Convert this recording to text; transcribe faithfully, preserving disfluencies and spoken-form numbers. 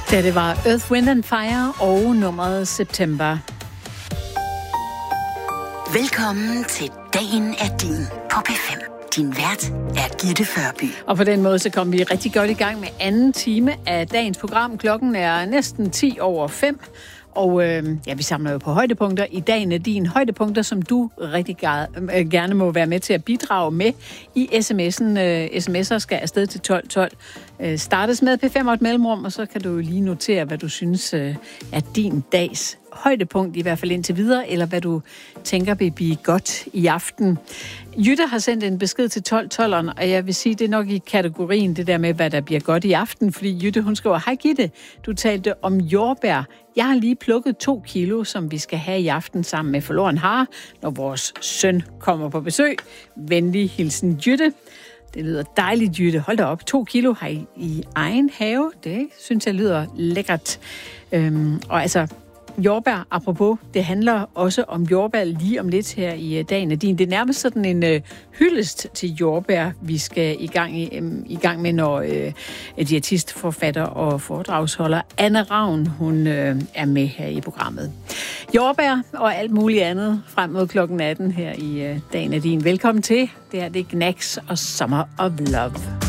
Da det var Earth, Wind and Fire og nummeret September. Velkommen til Dagen er din på P fem. Din vært er Gitte Førby. Og på den måde så kom vi rigtig godt i gang med anden time af dagens program. Klokken er næsten ti over fem. Og øh, ja, vi samler jo på højdepunkter. I dagen er din højdepunkter, som du rigtig gerne må være med til at bidrage med i sms'en. Øh, sms'er skal afsted til tolv tolv. Øh, startes med P fem og et mellemrum, og så kan du lige notere, hvad du synes øh, er din dags højdepunkt, i hvert fald indtil videre, eller hvad du tænker vil blive godt i aften. Jytte har sendt en besked til tolv tolv, og jeg vil sige, det er nok i kategorien det der med, hvad der bliver godt i aften, fordi Jytte, hun skriver, hej Gitte, du talte om jordbær. Jeg har lige plukket to kilo, som vi skal have i aften sammen med forloren hare, når vores søn kommer på besøg. Venlig hilsen Jytte. Det lyder dejligt, Jytte. Hold da op. To kilo har I i egen have. Det synes jeg lyder lækkert. Øhm, og altså, jordbær, apropos, det handler også om jordbær lige om lidt her i dagen af din. Det er nærmest sådan en øh, hyldest til jordbær, vi skal i gang, i, øh, i gang med, når øh, diætist, forfatter og foredragsholder Anne Ravn, hun øh, er med her i programmet. Jordbær og alt muligt andet frem mod klokken atten her i øh, dagen af din. Velkommen til. Det her det er Knacks og Summer of Love.